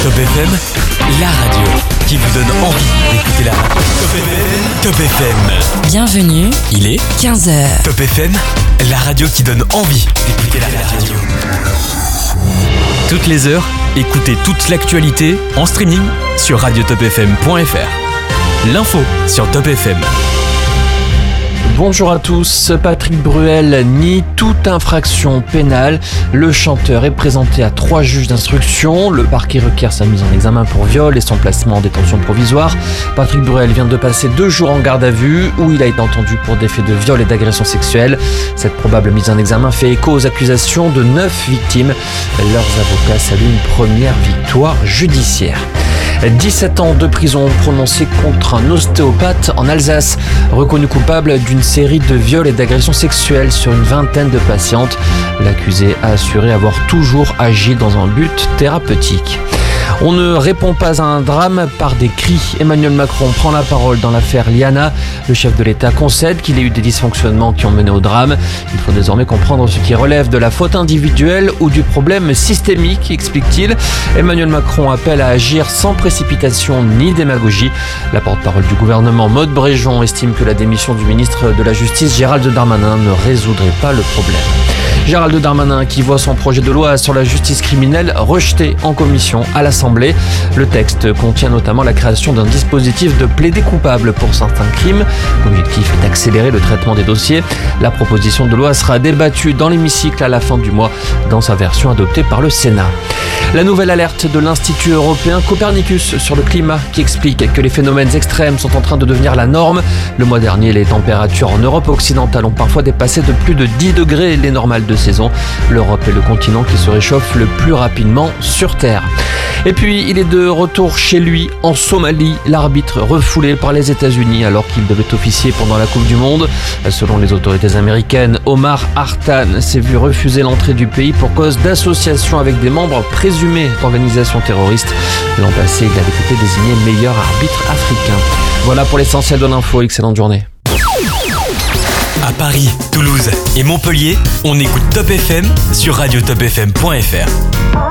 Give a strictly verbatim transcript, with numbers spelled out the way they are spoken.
Top F M, la radio qui vous donne envie d'écouter la radio. Top F M, Top F M. Bienvenue, Il est quinze heures. Top F M, la radio qui donne envie d'écouter la radio. Toutes les heures, écoutez toute l'actualité en streaming sur radio top f m point f r. L'info sur Top F M. Bonjour à tous, Patrick Bruel nie toute infraction pénale. Le chanteur est présenté à trois juges d'instruction. Le parquet requiert sa mise en examen pour viol et son placement en détention provisoire. Patrick Bruel vient de passer deux jours en garde à vue où il a été entendu pour des faits de viol et d'agression sexuelle. Cette probable mise en examen fait écho aux accusations de neuf victimes. Leurs avocats saluent une première victoire judiciaire. dix-sept ans de prison prononcés contre un ostéopathe en Alsace, reconnu coupable d'une série de viols et d'agressions sexuelles sur une vingtaine de patientes. L'accusé a assuré avoir toujours agi dans un but thérapeutique. On ne répond pas à un drame par des cris. Emmanuel Macron prend la parole dans l'affaire Liana. Le chef de l'État concède qu'il y a eu des dysfonctionnements qui ont mené au drame. Il faut désormais comprendre ce qui relève de la faute individuelle ou du problème systémique, explique-t-il. Emmanuel Macron appelle à agir sans précipitation ni démagogie. La porte-parole du gouvernement, Maud Bréjon, estime que la démission du ministre de la Justice, Gérald Darmanin, ne résoudrait pas le problème. Gérald Darmanin qui voit son projet de loi sur la justice criminelle rejeté en commission à l'Assemblée. Le texte contient notamment la création d'un dispositif de plaidé coupable pour certains crimes. L'objectif est d'accélérer le traitement des dossiers. La proposition de loi sera débattue dans l'hémicycle à la fin du mois dans sa version adoptée par le Sénat. La nouvelle alerte de l'Institut européen Copernicus sur le climat qui explique que les phénomènes extrêmes sont en train de devenir la norme. Le mois dernier, les températures en Europe occidentale ont parfois dépassé de plus de dix degrés les normales de saison. L'Europe est le continent qui se réchauffe le plus rapidement sur Terre. Et puis, il est de retour chez lui en Somalie. L'arbitre refoulé par les États-Unis alors qu'il devait officier pendant la Coupe du Monde. Selon les autorités américaines, Omar Hartan s'est vu refuser l'entrée du pays pour cause d'association avec des membres présumés d'organisations terroristes. L'an passé, il avait été désigné meilleur arbitre africain. Voilà pour l'essentiel de l'info. Excellente journée. À Paris, Toulouse et Montpellier, on écoute Top F M sur radio top f m point f r.